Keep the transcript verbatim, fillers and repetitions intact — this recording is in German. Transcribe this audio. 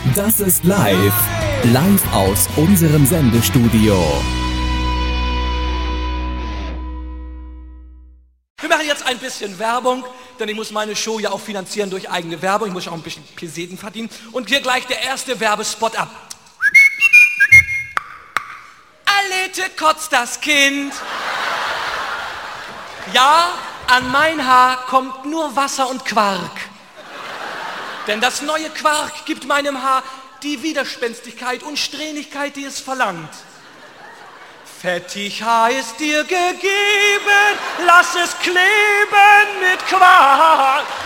Das ist live. Live aus unserem Sendestudio. Wir machen jetzt ein bisschen Werbung, denn ich muss meine Show ja auch finanzieren durch eigene Werbung. Ich muss auch ein bisschen Peseten verdienen. Und hier gleich der erste Werbespot ab. Alete kotzt das Kind. Ja, an mein Haar kommt nur Wasser und Quark. Denn das neue Quark gibt meinem Haar die Widerspenstigkeit und Strähnigkeit, die es verlangt. Fettig Haar ist dir gegeben, lass es kleben mit Quark.